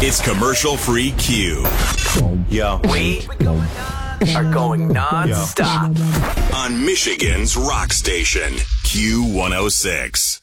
It's commercial-free Q Yo. We are going non-stop on Michigan's rock station, Q106.